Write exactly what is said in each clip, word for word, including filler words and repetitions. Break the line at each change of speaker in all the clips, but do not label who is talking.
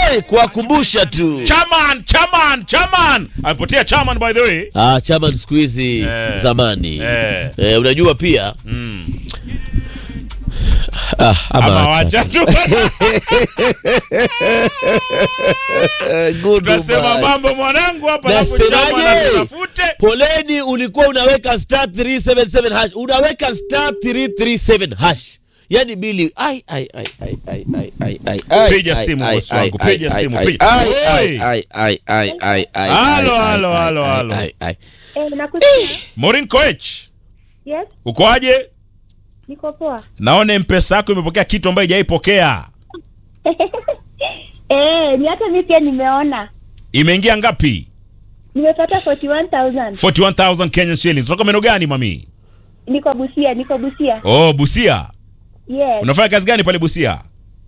hey, kuwakumbusha tu.
Chairman, chairman, chairman. Amepotea chairman by the way.
Ah, chairman siku hizi eh, zamani. Eh. Eh, unajua pia. Mm. Ah, ama acha tu.
Tunasema mambo mwanangu hapa hapo chairman anatafute.
Poleni, ulikuwa unaweka star three seven seven hash. Unaweka star three three seven hash. Yani bili ai ai ai ai ai ai ai ai.
Piga simu boss wangu, piga simu, piga.
Ai ai ai ai ai ai ai.
Halo halo halo halo.
Eh, nakusikia.
Morin Koech.
Yes.
Uko aje?
Niko poa.
Naona M-Pesa yako imepokea kitu ambacho haijaipokea.
Eh, ni hata mimi pia nimeona.
Imeingia ngapi?
Nimepata forty one thousand.
forty one thousand Kenyan shillings. Unatoka maeneo gani mami?
Niko Busia, niko Busia.
Oh, Busia.
Yes.
Unafanya kazi gani pale Busia?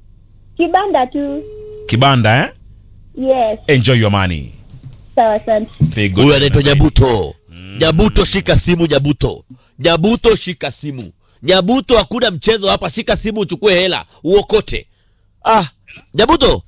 Kibanda tu.
Kibanda eh?
Yes.
Enjoy your money.
Sawa sana.
Huyu anaitwa Nyabuto. Mm. Nyabuto, shika simu Nyabuto. Nyabuto, shika simu. Nyabuto, hakuna mchezo hapa, shika simu uchukue hela, uokote. Ah, Nyabuto. Yes.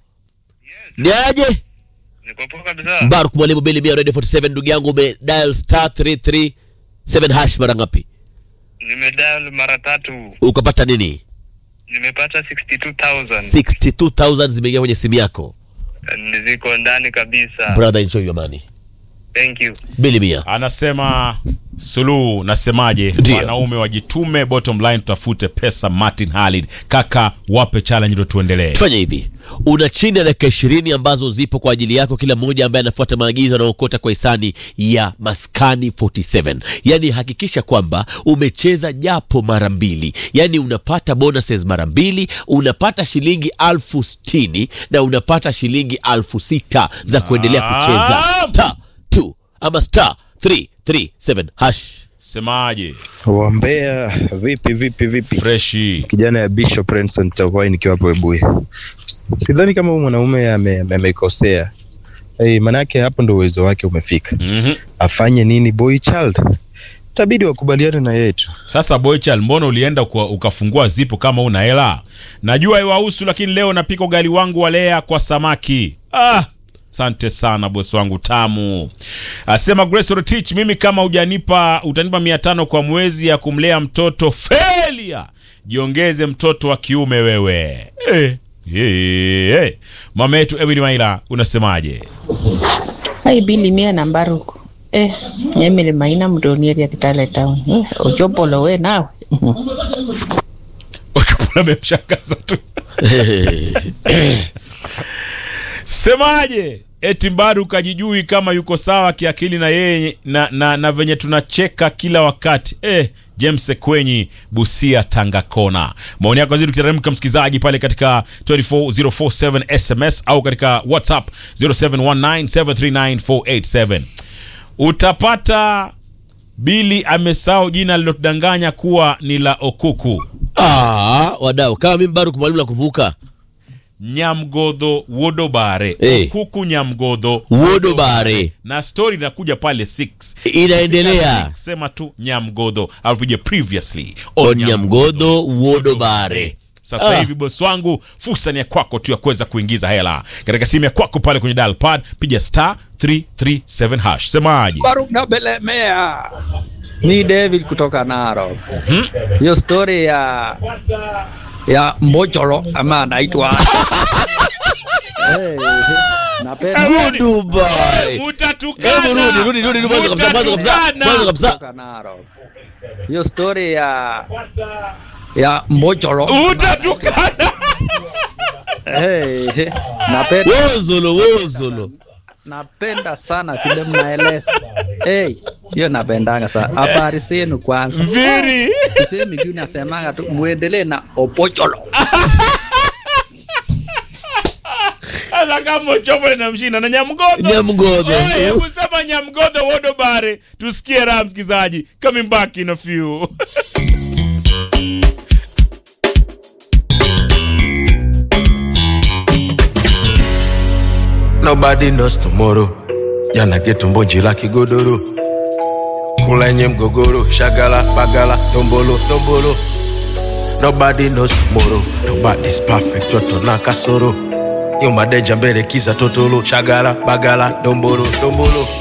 Ni aje?
Niko poa kabisa.
Mbaruk Mwalimu Bili Mia Radio forty seven, ndugu yangu, ume dial star three three seven hash mara ngapi?
Nimedial mara tatu.
Ukapata nini?
Nimepata sixty two thousand.
sixty two thousand zimeingia kwenye simu yako.
Niziko ndani kabisa.
Brother, enjoy your money.
Thank you.
Bili Mia
anasema Suluhu, nasemaje, wanaume wajitume, bottom line tutafute pesa. Martin Halid, kaka wape challenge ndio tuendelee.
Fanya hivi, una chini ya dakika ishirini ambazo zipo kwa ajili yako, kila mmoja ambaye anafuata maagizo na ukota kwa hisani ya Maskani forty seven. Yani hakikisha kwamba umecheza japo mara mbili, yani unapata bonuses mara mbili, unapata shilingi alfu sitini na unapata shilingi alfu sita za kuendelea kucheza. Star two ama star three three seven hash.
Semaje?
Wambea vipi vipi vipi?
Freshi.
Kijana ya Bishop Renson Tawai nikiwa hapo Ebuye. Sidhani kama mwanaume amekosea. Eh, manake hapo ndo uwezo wake umefika.
Mhm.
Afanye nini boy child? Itabidi wakubaliane na yeye tu.
Sasa boy child, mbona ulienda kwa, ukafungua zipo kama una hela? Najua iwahusu, lakini leo napika ugali wangu wa lea kwa samaki. Ah, asante sana boss wangu tamu. Asema Grace Rotich, mimi kama hujanipa utanipa mia tano kwa mwezi ya kumlea mtoto failure. Jiongeze mtoto wa kiume wewe. Eh. Eh. Eh. Mama yetu Ebony Maila, unasemaje?
Hai Bili Mia na Mbaruku. Eh, nyemele maina mdonieri ya Kitale town. Eh, ojopolo we nawe.
Wakapona memshakaza tu. Semaje? Eti Mbaru kajijui kama yuko sawa kiakili na yeye na, na, na venye tunacheka kila wakati. Eh, James Kwenyi, Busia, Tanga Kona. Maoni yako zidi kuteremka msikizaji pale katika two four zero four seven S M S au katika WhatsApp zero seven one nine seven three nine four eight seven. Utapata Bili amesahau jina lilotudanganya kuwa ni la Okuku.
Ah, wadau, kama mimi Mbaruku Mwalimu nakumbuka.
Nyamgodho Wodobare.
Hey.
Okuku Nyamgodho
Wodobare.
Na story inakuja pale six.
Inaendelea.
Sema tu Nyamgodho. Alipige previously
on Nyamgodho Wodobare.
Sasa ah. hivi boss wangu, fursa ni ya kwako tu ya kuweza kuingiza hela katika simu ya kwako pale kwenye dial pad, piga star three three seven hash. Semaje?
Baruk na Belemea. Ni David kutoka Narok. Hmm? Hiyo story ya ya Mbocholo ama anaitwa hey, napenda
Dubai.
Utatukana.
Rudi rudi rudi mwanzo kabisa mwanzo kabisa mwanzo kabisa.
Hiyo story ya ya Mbocholo.
Utatukana.
Hey, napenda
wozolo wozolo.
Napenda sana vile mnaeleza. Hey, hiyo napendanga sana. Habari zenu kwanza.
Viri.
Sisi mimi nasemanga tu muendelee na Opocholo.
Ala kama chopo na mshina na Nyamgodho.
Nyamgodho.
Hebu sema Nyamgodho Wodobare. Tusikie raha msikizaji. Coming back in a few.
Nobody knows tomorrow. Yana geto mbonji la kigodoro. Kulenye mgogoro, shagala, bagala, tombolo, tombolo. Nobody knows tomorrow. Nobody's perfect, toto na kasoro. nyuma denja mbele kiza totolo shagala bagala dombolo dombolo